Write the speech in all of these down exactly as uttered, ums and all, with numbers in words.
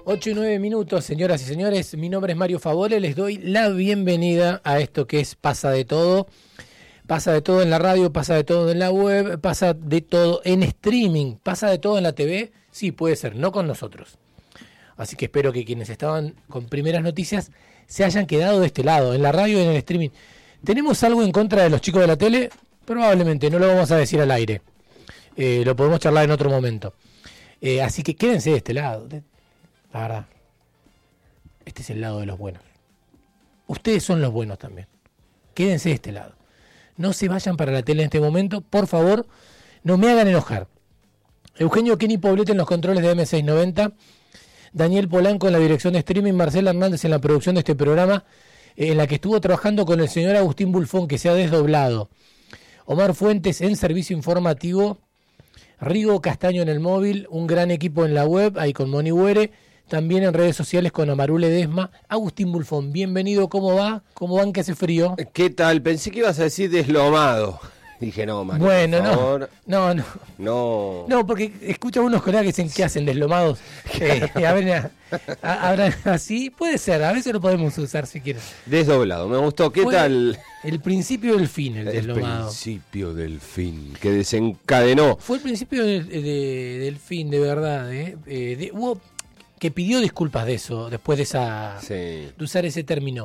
ocho y nueve minutos, señoras y señores. Mi nombre es Mario Favole. Les doy la bienvenida a esto que es Pasa de Todo. Pasa de todo en la radio, pasa de todo en la web, pasa de todo en streaming, pasa de todo en la T V. Sí, puede ser, no con nosotros. Así que espero que quienes estaban con primeras noticias se hayan quedado de este lado, en la radio y en el streaming. ¿Tenemos algo en contra de los chicos de la tele? Probablemente, no lo vamos a decir al aire. Eh, lo podemos charlar en otro momento. Eh, así que quédense de este lado. La verdad, este es el lado de los buenos. Ustedes son los buenos también. Quédense de este lado. No se vayan para la tele en este momento. Por favor, no me hagan enojar. Eugenio Kenny Poblete en los controles de eme seiscientos noventa. Daniel Polanco en la dirección de streaming. Marcela Hernández en la producción de este programa, eh, en la que estuvo trabajando con el señor Agustín Bulfón, que se ha desdoblado. Omar Fuentes en servicio informativo. Rigo Castaño en el móvil. Un gran equipo en la web, ahí con Moni Huere. También en redes sociales con Amaru Ledesma. Agustín Bulfón, bienvenido. ¿Cómo va? ¿Cómo van que hace frío? ¿Qué tal? Pensé que ibas a decir deslomado. Dije, no, Mario, bueno, por favor. no, no, no. No, porque escucho a unos colegas que dicen que hacen deslomados. Eh, a ver, a, a, a, así puede ser, a veces lo podemos usar si quieres. Desdoblado, me gustó. ¿Qué Fue tal? El principio del fin, el, el deslomado. El principio del fin, que desencadenó. Fue el principio de, de, del fin, de verdad. ¿eh? Eh, de, hubo que pidió disculpas de eso, después de esa sí. de usar ese término.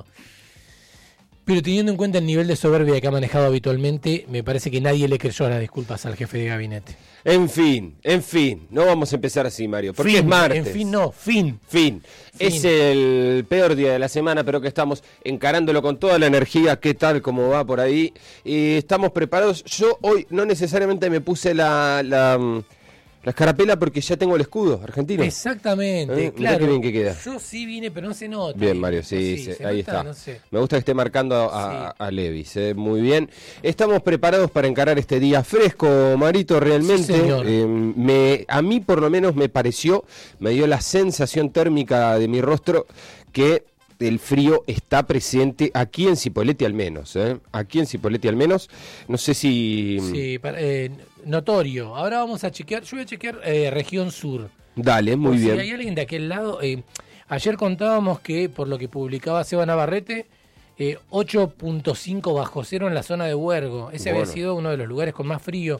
Pero teniendo en cuenta el nivel de soberbia que ha manejado habitualmente, me parece que nadie le creyó las disculpas al jefe de gabinete. En fin, en fin, no vamos a empezar así, Mario, porque fin, es martes. En fin, no, fin. Fin. Fin. Es el peor día de la semana, pero que estamos encarándolo con toda la energía. ¿Qué tal? ¿Cómo va por ahí? Y estamos preparados. Yo hoy no necesariamente me puse la... la La escarapela porque ya tengo el escudo argentino. Exactamente, ¿Eh? claro. Mirá qué bien que queda. Yo sí vine, pero no se nota. Bien, Mario, sí, sí, sí ahí nota, está. No sé. Me gusta que esté marcando a, sí. a, a Levis, eh, muy bien. Estamos preparados para encarar este día fresco, Marito, realmente. Sí, señor. Eh, me, a mí por lo menos me pareció, me dio la sensación térmica de mi rostro que el frío está presente aquí en Cipolletti al menos, ¿eh? Aquí en Cipolletti al menos. No sé si... Sí, para, eh, notorio. Ahora vamos a chequear, yo voy a chequear eh, región sur. Dale, muy por bien. Si hay alguien de aquel lado, eh, ayer contábamos que, por lo que publicaba Seba Navarrete, eh, ocho punto cinco bajo cero en la zona de Huergo. Ese bueno. había sido uno de los lugares con más frío.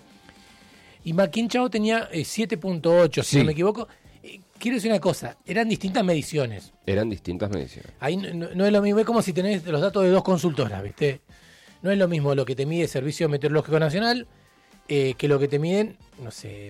Y Maquinchao tenía eh, siete punto ocho, si sí. no me equivoco. Quiero decir una cosa, eran distintas mediciones. Eran distintas mediciones. Ahí no, no, no es lo mismo, es como si tenés los datos de dos consultoras, ¿viste? No es lo mismo lo que te mide el Servicio Meteorológico Nacional eh, que lo que te miden, no sé,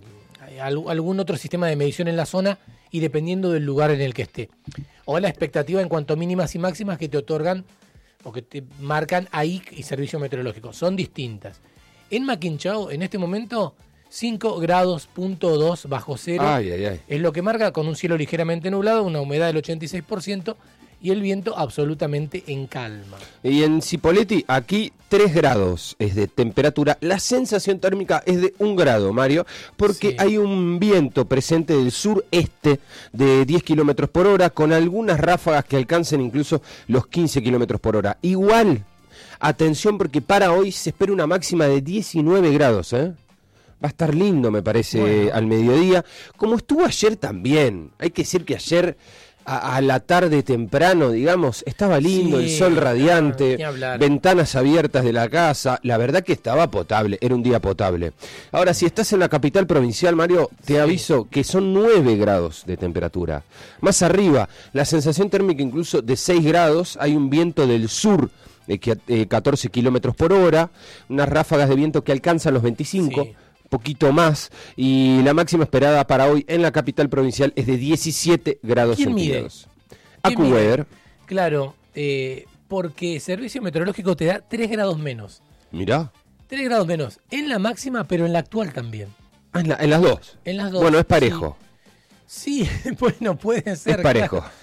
algún otro sistema de medición en la zona y dependiendo del lugar en el que esté. O la expectativa en cuanto a mínimas y máximas que te otorgan o que te marcan A I C y Servicio Meteorológico. Son distintas. En Maquinchao, en este momento... cinco grados punto dos bajo cero ay, ay, ay. es lo que marca, con un cielo ligeramente nublado, una humedad del ochenta y seis por ciento y el viento absolutamente en calma. Y en Cipolletti, aquí tres grados es de temperatura, la sensación térmica es de un grado, Mario, porque sí. hay un viento presente del sureste de diez kilómetros por hora, con algunas ráfagas que alcancen incluso los quince kilómetros por hora. Igual, atención porque para hoy se espera una máxima de diecinueve grados, ¿eh? Va a estar lindo, me parece, bueno. al mediodía. Como estuvo ayer también. Hay que decir que ayer, a, a la tarde temprano, digamos, estaba lindo, sí, el sol radiante, claro, ventanas abiertas de la casa. La verdad que estaba potable, era un día potable. Ahora, si estás en la capital provincial, Mario, te sí. aviso que son nueve grados de temperatura. Más arriba, la sensación térmica incluso de seis grados. Hay un viento del sur de eh, catorce kilómetros por hora. Unas ráfagas de viento que alcanzan los veinticinco. Sí. Poquito más, y la máxima esperada para hoy en la capital provincial es de diecisiete grados centígrados. AccuWeather. Claro, eh, porque Servicio Meteorológico te da tres grados menos. Mirá. tres grados menos en la máxima, pero en la actual también. Ah, en, la, en las dos. En las dos. Bueno, es parejo. Sí, sí bueno, puede ser. Es parejo. Claro.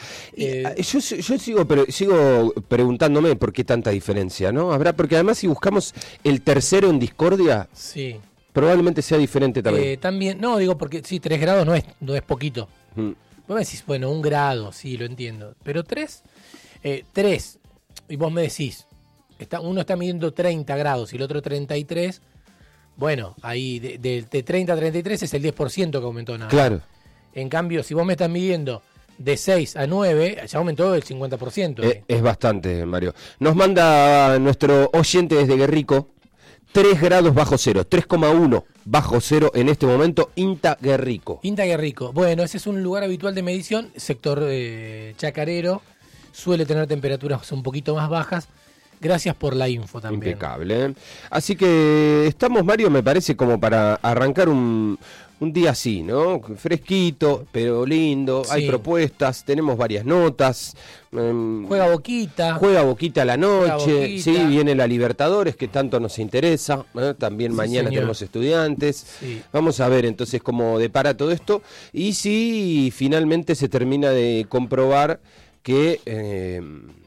Eh, yo, yo sigo, pero, sigo preguntándome por qué tanta diferencia, ¿no? Habrá, porque además si buscamos el tercero en discordia, sí. probablemente sea diferente también. Eh, también, no, digo porque sí, tres grados no es, no es poquito. Mm. Vos me decís, bueno, un grado, sí, lo entiendo. Pero tres, eh, tres, y vos me decís, está, uno está midiendo treinta grados y el otro treinta y tres, bueno, ahí de, de, de treinta a treinta y tres es el diez por ciento que aumentó nada. Claro. En cambio, si vos me estás midiendo de seis a nueve, ya aumentó el cincuenta por ciento. Eh, es bastante, Mario. Nos manda nuestro oyente desde Guerrico, tres grados bajo cero, tres coma uno bajo cero en este momento, INTA Guerrico. INTA Guerrico. Bueno, ese es un lugar habitual de medición, sector eh, chacarero, suele tener temperaturas un poquito más bajas. Gracias por la info también. Impecable, ¿eh? Así que estamos, Mario, me parece como para arrancar un, un día así, ¿no? Fresquito, pero lindo, sí. Hay propuestas, tenemos varias notas. Um, juega Boquita. Juega Boquita a la noche, Boquita. Sí, viene la Libertadores, que tanto nos interesa, ¿eh? También sí, mañana señor. Tenemos Estudiantes. Sí. Vamos a ver entonces cómo depara todo esto y si finalmente se termina de comprobar que... Eh,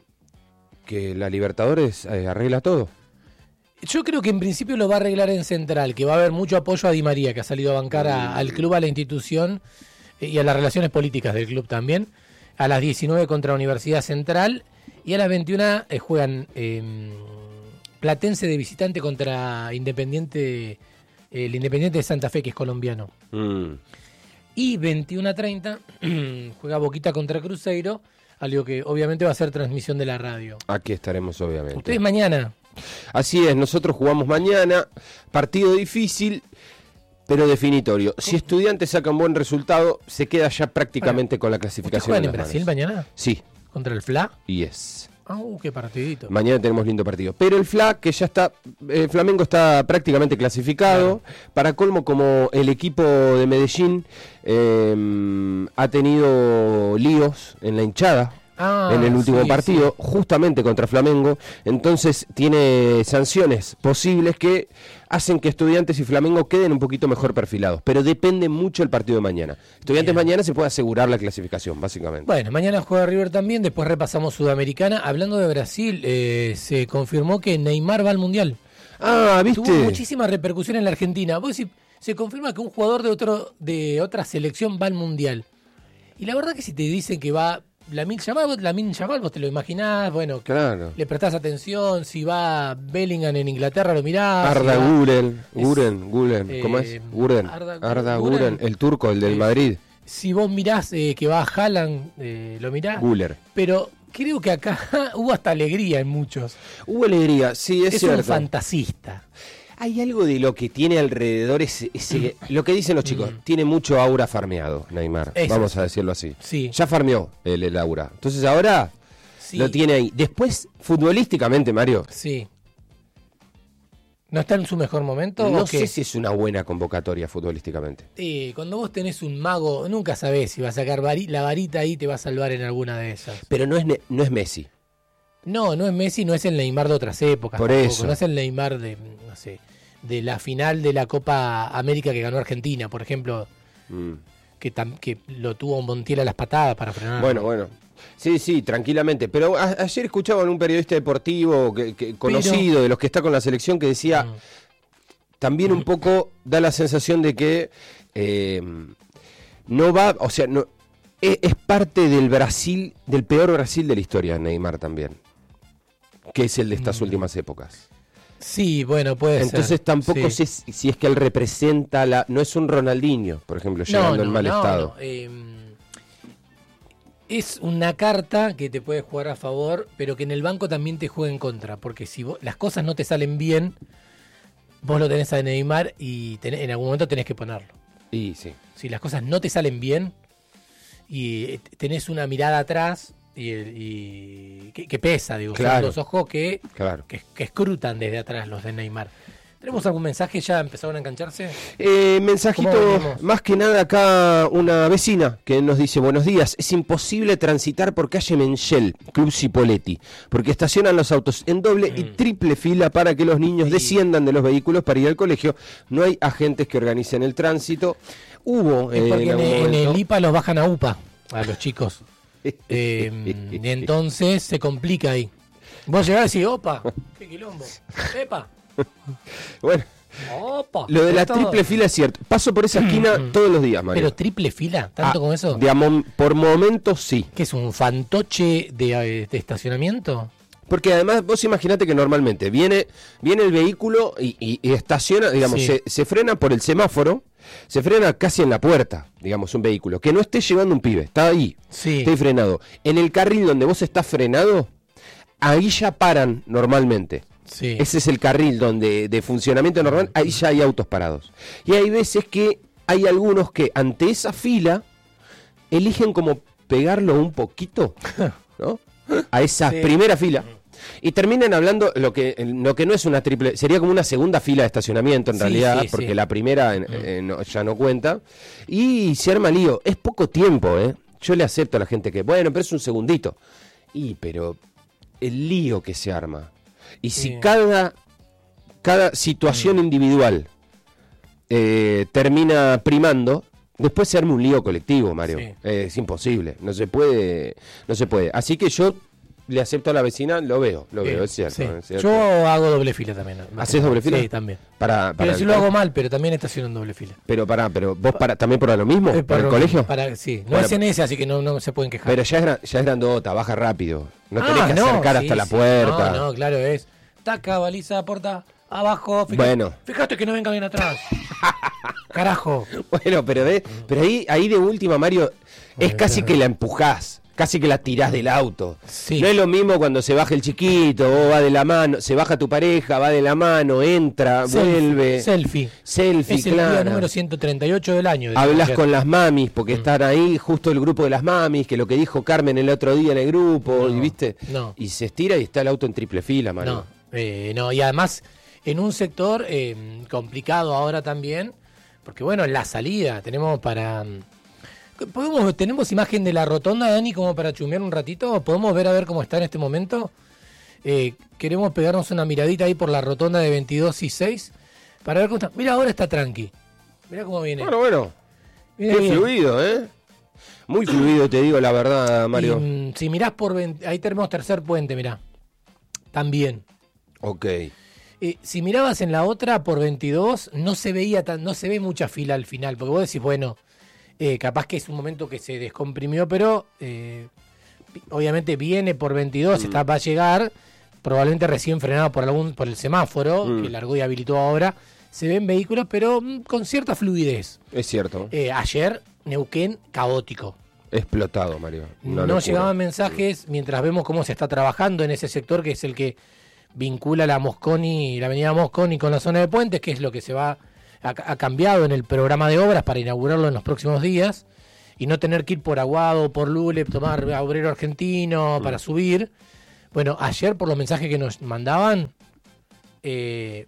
que la Libertadores eh, arregla todo. Yo creo que en principio lo va a arreglar en Central, que va a haber mucho apoyo a Di María, que ha salido a bancar a, al club, a la institución eh, y a las relaciones políticas del club también. A las diecinueve contra Universidad Central y a las veintiuna eh, juegan eh, Platense de visitante contra Independiente, eh, el Independiente de Santa Fe, que es colombiano. Mm. Y veintiuna treinta juega Boquita contra Cruzeiro, algo que obviamente va a ser transmisión de la radio. Aquí estaremos obviamente. Ustedes mañana. Así es, nosotros jugamos mañana, partido difícil, pero definitorio. Si Estudiantes saca un buen resultado, se queda ya prácticamente bueno, con la clasificación. ¿Juegan en, en Brasil manos. Mañana? Sí. ¿Contra el F L A? Yes. Ah, uh, qué partidito. Mañana tenemos lindo partido. Pero el F L A, que ya está, el Flamengo está prácticamente clasificado. Claro. Para colmo, como el equipo de Medellín eh, ha tenido líos en la hinchada. Ah, en el último sí, partido, sí. justamente contra Flamengo, entonces tiene sanciones posibles que hacen que Estudiantes y Flamengo queden un poquito mejor perfilados, pero depende mucho el partido de mañana. Estudiantes Bien. Mañana se puede asegurar la clasificación, básicamente. Bueno, mañana juega River también, después repasamos Sudamericana. Hablando de Brasil, eh, se confirmó que Neymar va al Mundial. Ah, ¿viste? Tuvo muchísima repercusión en la Argentina. Vos decís, se confirma que un jugador de otro de otra selección va al Mundial. Y la verdad que si te dicen que va... Lamine Yamal, Lamine Yamal, vos te lo imaginás, bueno, claro. Le prestás atención, si va Bellingham en Inglaterra lo mirás. Arda si Guren, Guren, Guren, eh, ¿cómo es? Guren, Arda, Arda Guren, Guren, el turco, el del eh, Madrid. Si vos mirás eh, que va Haaland, eh, lo mirás. Guller. Pero creo que acá hubo hasta alegría en muchos. Hubo alegría, sí, es, es cierto. Es un fantasista. Hay algo de lo que tiene alrededor, ese, ese, lo que dicen los chicos, mm. tiene mucho aura farmeado, Neymar, Eso. vamos a decirlo así. Sí. Ya farmeó el, el aura, entonces ahora sí. lo tiene ahí. Después, futbolísticamente, Mario. Sí. ¿No está en su mejor momento? No ¿o sé qué? si es una buena convocatoria futbolísticamente. Sí, cuando vos tenés un mago, nunca sabés si va a sacar vari- la varita ahí, te va a salvar en alguna de esas. Pero no es, ne- no es Messi. No, no es Messi, no es el Neymar de otras épocas. Por tampoco. eso. No es el Neymar de, no sé, de la final de la Copa América que ganó Argentina, por ejemplo, mm. que, tam- que lo tuvo un Montiel a las patadas para frenar. Bueno, bueno. Sí, sí, tranquilamente. Pero a- ayer escuchaba a un periodista deportivo que, que, conocido, Pero... de los que está con la selección, que decía, mm. también un poco da la sensación de que eh, no va, o sea, no es, es parte del Brasil, del peor Brasil de la historia, Neymar también, que es el de estas mm. últimas épocas. Sí, bueno, puede ser. Entonces tampoco sí. sé si es que él representa la... No es un Ronaldinho, por ejemplo, llegando no, no, en mal no, estado. No. Eh, es una carta que te puede jugar a favor, pero que en el banco también te juega en contra. Porque si vos, las cosas no te salen bien, vos lo tenés a Neymar y tenés, en algún momento tenés que ponerlo. Y sí. Si las cosas no te salen bien y tenés una mirada atrás... Y, y que, que pesa, digo, claro. son los ojos que, claro. que, que escrutan desde atrás los de Neymar. ¿Tenemos algún mensaje? ¿Ya empezaron a engancharse? Eh, mensajito, más que nada acá una vecina que nos dice, buenos días, es imposible transitar por calle Menchel, Club Cipolletti, porque estacionan los autos en doble mm. y triple fila para que los niños sí. desciendan de los vehículos para ir al colegio. No hay agentes que organicen el tránsito. Hubo... Es porque eh, en, en, en el I P A los bajan a U P A, a los chicos. Eh, entonces se complica ahí. Vos llegás y decís, opa, qué quilombo, epa. Bueno, opa, lo de la triple fila es cierto. Paso por esa esquina todos los días, Mario. Pero triple fila, tanto ah, como eso. De amon, por momentos sí. ¿Qué es un fantoche de, de estacionamiento? Porque además vos imaginate que normalmente viene, viene el vehículo y, y, y estaciona, digamos, sí. se, se frena por el semáforo Se frena casi en la puerta, digamos, un vehículo. Que no esté llevando un pibe, está ahí, sí. está ahí frenado. En el carril donde vos estás frenado, ahí ya paran normalmente. Sí. Ese es el carril donde de funcionamiento normal, ahí ya hay autos parados. Y hay veces que hay algunos que ante esa fila eligen como pegarlo un poquito, ¿no? A esa sí. primera fila. Y terminan hablando lo que lo que no es una triple, sería como una segunda fila de estacionamiento en sí, realidad, sí, porque sí. la primera eh, eh, no, ya no cuenta. Y se arma lío. Es poco tiempo, ¿eh? Yo le acepto a la gente que, bueno, pero es un segundito. Y, pero el lío que se arma. Y si sí. cada, cada situación mm. individual eh, termina primando, después se arma un lío colectivo, Mario. Sí. Eh, es imposible. No se puede, no se puede. Así que yo le acepto a la vecina, lo veo, lo veo, es cierto, sí. es cierto. Yo hago doble fila también. ¿Haces doble fila? Sí, también. Para, para pero si lo hago mal, pero también estaciono en doble fila. Pero para, pero vos para también para lo mismo, eh, para, para el lo, colegio. Para, sí, no bueno, es en ese, así que no, no se pueden quejar. Pero ya es, ya es grandota, baja rápido. No ah, tenés que no, acercar sí, hasta sí. la puerta. No, no, claro, es. Taca, baliza, puerta, abajo. Fíjate, bueno. Fíjate que no venga bien atrás. Carajo. Bueno, pero de, pero ahí, ahí de última, Mario, es casi que la empujás. Casi que la tirás del auto. Sí. No es lo mismo cuando se baja el chiquito, vos va de la mano, se baja tu pareja, va de la mano, entra, selfie, vuelve. Selfie. Selfie, es claro. el día número ciento treinta y ocho del año. Hablas con las mamis, porque mm. están ahí justo el grupo de las mamis, que lo que dijo Carmen el otro día en el grupo, no, y viste, no. y se estira y está el auto en triple fila, Mario. No, eh, no, y además en un sector eh, complicado ahora también, porque bueno, en la salida tenemos para... ¿Podemos, ¿Tenemos imagen de la rotonda, Dani, como para chumear un ratito? ¿Podemos ver a ver cómo está en este momento? Eh, queremos pegarnos una miradita ahí por la rotonda de veintidós y seis para ver cómo está. Mira, ahora está tranqui. Mira cómo viene. Bueno, bueno. Viene Qué bien. Fluido, ¿eh? Muy fluido, te digo la verdad, Mario. Y, si mirás por... veinte, ahí tenemos tercer puente, mirá. También. Ok. Eh, si mirabas en la otra, por veintidós, no se veía tan, no se ve mucha fila al final, porque vos decís, bueno... Eh, capaz que es un momento que se descomprimió, pero eh, obviamente viene por veintidós, mm. está, va a llegar, probablemente recién frenado por algún por el semáforo, mm. que largó y habilitó ahora. Se ven vehículos, pero mm, con cierta fluidez. Es cierto. Eh, ayer, Neuquén, caótico. Explotado, Mario. No locura. Llegaban mensajes mientras vemos cómo se está trabajando en ese sector, que es el que vincula la Mosconi, la avenida Mosconi con la zona de Puentes, que es lo que se va... ha cambiado en el programa de obras para inaugurarlo en los próximos días y no tener que ir por Aguado, por Lule, tomar a Obrero Argentino para subir. Bueno, ayer por los mensajes que nos mandaban, eh,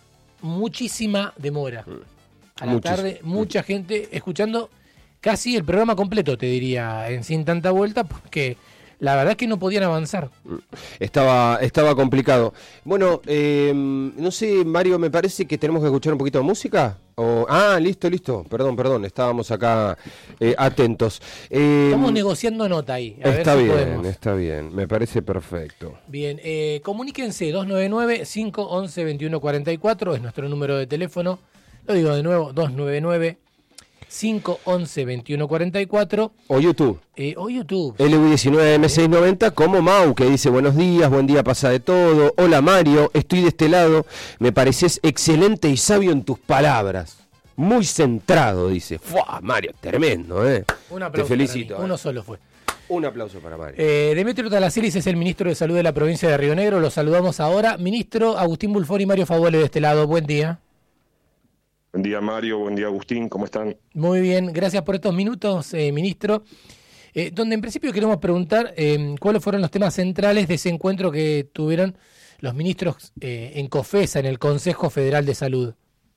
muchísima demora. A la Muchis. tarde, mucha gente escuchando casi el programa completo, te diría, en Sin Tanta Vuelta, porque... la verdad es que no podían avanzar. Estaba, estaba complicado. Bueno, eh, no sé, Mario, me parece que tenemos que escuchar un poquito de música. O, ah, listo, listo. Perdón, perdón. Estábamos acá eh, atentos. Eh, Estamos negociando nota ahí. A está ver si bien, podemos. Está bien. Me parece perfecto. Bien, eh, comuníquense dos nueve nueve, cinco once, veintiuno cuarenta y cuatro. Es nuestro número de teléfono. Lo digo de nuevo, dos nueve nueve, cinco once, veintiuno cuarenta y cuatro. O YouTube. Eh, o YouTube. L U diecinueve M seiscientos noventa, como Mau, que dice buenos días, buen día, pasa de todo. Hola Mario, estoy de este lado. Me pareces excelente y sabio en tus palabras. Muy centrado, dice. ¡Fua! Mario, tremendo, ¿eh? Un aplauso. Te felicito. Eh. Uno solo fue. Un aplauso para Mario. Eh, Demetrio Talaceris es el ministro de Salud de la provincia de Río Negro. Lo saludamos ahora. Ministro Agustín Bulfón y Mario Favole de este lado. Buen día. Buen día, Mario. Buen día, Agustín. ¿Cómo están? Muy bien. Gracias por estos minutos, eh, ministro. Eh, donde en principio queremos preguntar eh, cuáles fueron los temas centrales de ese encuentro que tuvieron los ministros eh, en COFESA, en el Consejo Federal de Salud.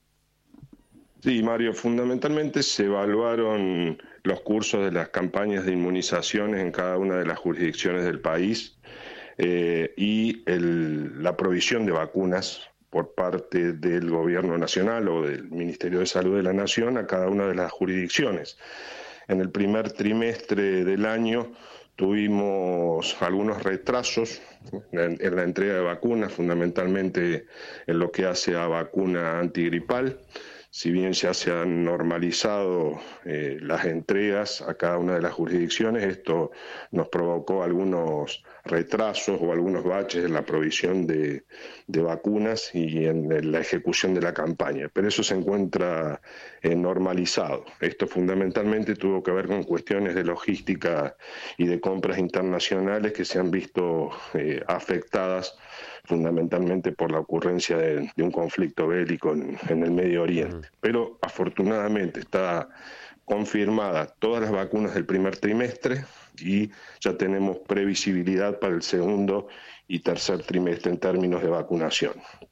Sí, Mario. Fundamentalmente se evaluaron los cursos de las campañas de inmunizaciones en cada una de las jurisdicciones del país eh, y el, la provisión de vacunas por parte del Gobierno Nacional o del Ministerio de Salud de la Nación a cada una de las jurisdicciones. En el primer trimestre del año tuvimos algunos retrasos en, en la entrega de vacunas, fundamentalmente en lo que hace a vacuna antigripal. si bien ya se han normalizado eh, las entregas a cada una de las jurisdicciones, esto nos provocó algunos retrasos o algunos baches en la provisión de, de vacunas y en la ejecución de la campaña, pero eso se encuentra eh, normalizado. Esto fundamentalmente tuvo que ver con cuestiones de logística y de compras internacionales que se han visto eh, afectadas fundamentalmente por la ocurrencia de, de un conflicto bélico en, en el Medio Oriente. Pero afortunadamente está confirmada todas las vacunas del primer trimestre y ya tenemos previsibilidad para el segundo y tercer trimestre en términos de vacunación.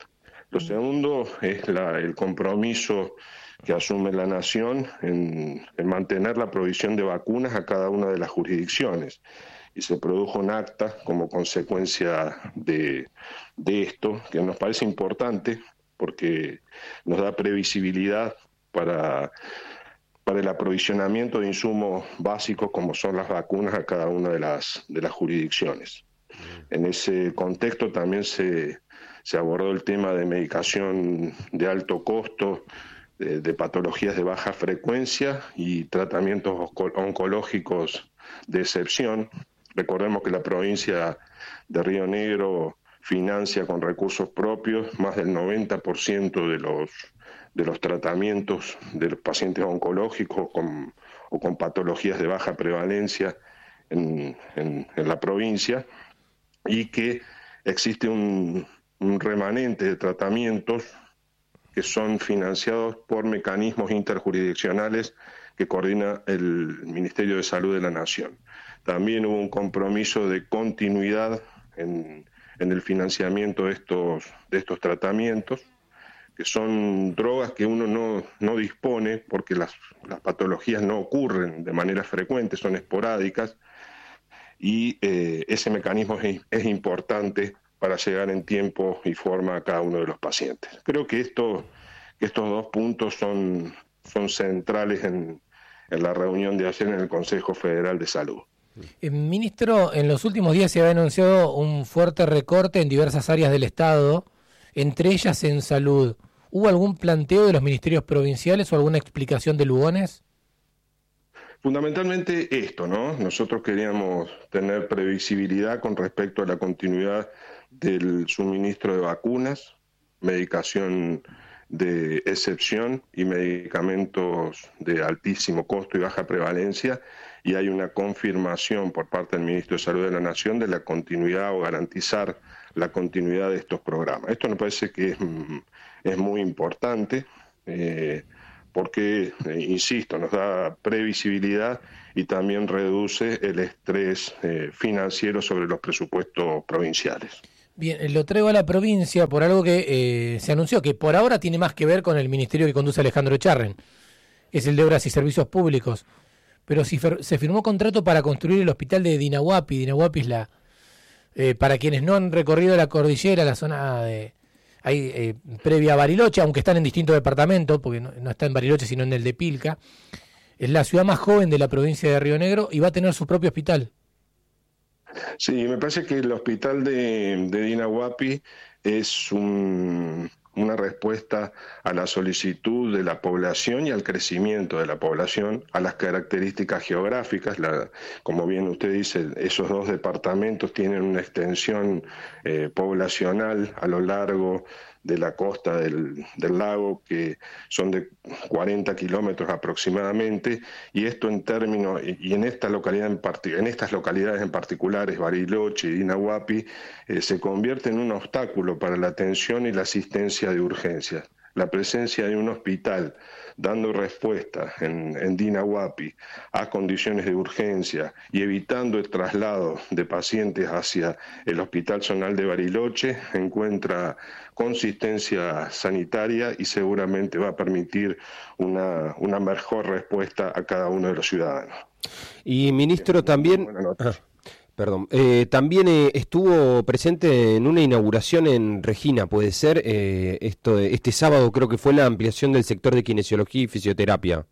Lo segundo es la, el compromiso que asume la Nación en, en mantener la provisión de vacunas a cada una de las jurisdicciones. Y se produjo un acta como consecuencia de, de esto, que nos parece importante porque nos da previsibilidad para, para el aprovisionamiento de insumos básicos como son las vacunas a cada una de las, de las jurisdicciones. En ese contexto también se, se abordó el tema de medicación de alto costo, de, de patologías de baja frecuencia y tratamientos oncológicos de excepción. Recordemos que la provincia de Río Negro financia con recursos propios más del noventa por ciento de los, de los tratamientos de los pacientes oncológicos con, o con patologías de baja prevalencia en, en, en la provincia, y que existe un, un remanente de tratamientos que son financiados por mecanismos interjurisdiccionales que coordina el Ministerio de Salud de la Nación. También hubo un compromiso de continuidad en, en el financiamiento de estos, de estos tratamientos, que son drogas que uno no, no dispone porque las, las patologías no ocurren de manera frecuente, son esporádicas, y eh, ese mecanismo es, es importante para llegar en tiempo y forma a cada uno de los pacientes. Creo que, esto, que estos dos puntos son, son centrales en, en la reunión de ayer en el Consejo Federal de Salud. Eh, ministro, en los últimos días se había anunciado un fuerte recorte en diversas áreas del Estado, entre ellas en salud. ¿Hubo algún planteo de los ministerios provinciales o alguna explicación de Lugones? Fundamentalmente esto, ¿no? Nosotros queríamos tener previsibilidad con respecto a la continuidad del suministro de vacunas, medicación de excepción y medicamentos de altísimo costo y baja prevalencia, y hay una confirmación por parte del Ministro de Salud de la Nación de la continuidad o garantizar la continuidad de estos programas. Esto me parece que es, es muy importante eh, porque, eh, insisto, nos da previsibilidad y también reduce el estrés eh, financiero sobre los presupuestos provinciales. Bien, lo traigo a la provincia por algo que eh, se anunció, que por ahora tiene más que ver con el ministerio que conduce Alejandro Echarren, que es el de Obras y Servicios Públicos. Pero si fer- se firmó contrato para construir el hospital de Dinahuapi. Dinahuapi es la... Eh, para quienes no han recorrido la cordillera, la zona de ahí eh, previa a Bariloche, aunque están en distintos departamentos, porque no, no está en Bariloche, sino en el de Pilca, es la ciudad más joven de la provincia de Río Negro y va a tener su propio hospital. Sí, me parece que el hospital de, de Dinahuapi es un, una respuesta a la solicitud de la población y al crecimiento de la población, a las características geográficas. La, como bien usted dice, esos dos departamentos tienen una extensión eh, poblacional a lo largo de la costa del, del lago, que son de cuarenta kilómetros aproximadamente, y esto en términos, y en esta localidad en part- en estas localidades en particulares, Bariloche y Dinahuapi, eh, se convierte en un obstáculo para la atención y la asistencia de urgencias. La presencia de un hospital dando respuesta en, en Dinahuapi a condiciones de urgencia y evitando el traslado de pacientes hacia el Hospital Zonal de Bariloche encuentra consistencia sanitaria y seguramente va a permitir una, una mejor respuesta a cada uno de los ciudadanos. Y ministro, también... Ah, perdón, eh, también eh, estuvo presente en una inauguración en Regina, puede ser, eh, esto de, este sábado creo que fue la ampliación del sector de kinesiología y fisioterapia.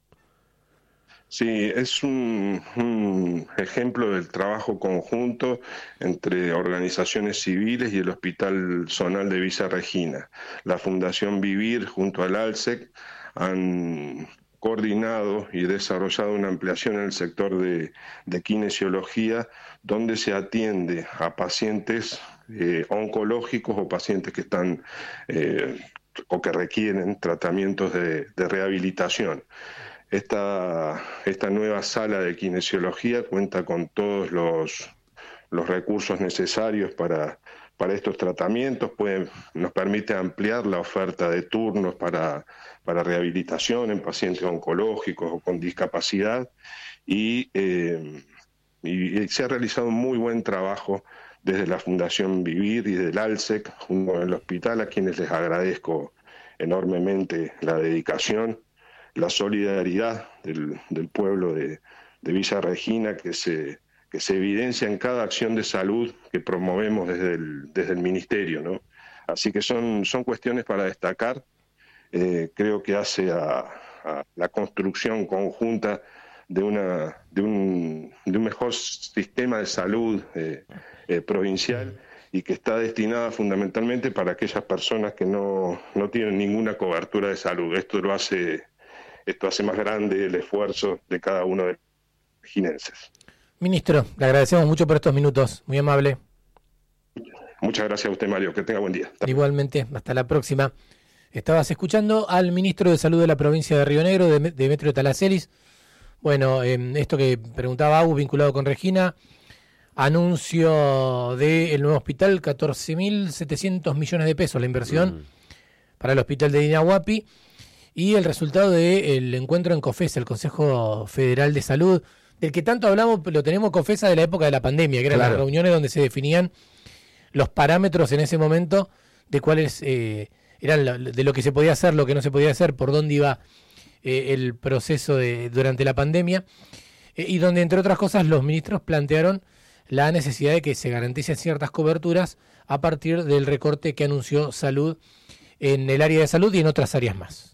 Sí, es un, un ejemplo del trabajo conjunto entre organizaciones civiles y el Hospital Zonal de Villa Regina. La Fundación Vivir junto al ALSEC han coordinado y desarrollado una ampliación en el sector de, de kinesiología, donde se atiende a pacientes eh, oncológicos o pacientes que están eh, o que requieren tratamientos de, de rehabilitación. Esta, esta nueva sala de kinesiología cuenta con todos los, los recursos necesarios para, para estos tratamientos, puede, nos permite ampliar la oferta de turnos para, para rehabilitación en pacientes oncológicos o con discapacidad, y, eh, y se ha realizado un muy buen trabajo desde la Fundación Vivir y del ALSEC, junto con el hospital, a quienes les agradezco enormemente la dedicación, la solidaridad del, del pueblo de, de Villa Regina, que se, que se evidencia en cada acción de salud que promovemos desde el, desde el Ministerio, ¿no? Así que son, son cuestiones para destacar. Eh, creo que hace a, a la construcción conjunta de, una, de, un, de un mejor sistema de salud eh, eh, provincial, y que está destinada fundamentalmente para aquellas personas que no, no tienen ninguna cobertura de salud. Esto lo hace, esto hace más grande el esfuerzo de cada uno de los reginenses. Ministro, le agradecemos mucho por estos minutos, muy amable. Muchas gracias a usted, Mario, que tenga buen día. Igualmente, hasta la próxima. Estabas escuchando al ministro de Salud de la provincia de Río Negro, de Demetrio Talacelis. Bueno, eh, esto que preguntaba Agus, vinculado con Regina, anuncio del nuevo hospital, catorce mil setecientos millones de pesos la inversión mm. para el hospital de Dinahuapi, y el resultado del encuentro en COFESA, el Consejo Federal de Salud, del que tanto hablamos, lo tenemos COFESA de la época de la pandemia, que eran claro. las reuniones donde se definían los parámetros en ese momento de cuáles eh, eran lo, de lo que se podía hacer, lo que no se podía hacer, por dónde iba eh, el proceso de, durante la pandemia, eh, y donde, entre otras cosas, los ministros plantearon la necesidad de que se garanticen ciertas coberturas a partir del recorte que anunció Salud en el área de salud y en otras áreas más.